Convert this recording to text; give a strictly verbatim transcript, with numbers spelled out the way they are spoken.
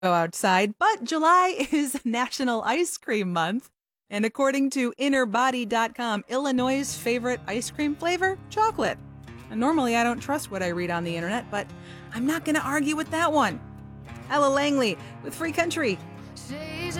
go outside, but July is National Ice Cream Month. And according to inner body dot com, Illinois' favorite ice cream flavor? Chocolate. And normally I don't trust what I read on the internet, but I'm not going to argue with that one. Ella Langley with Free Country.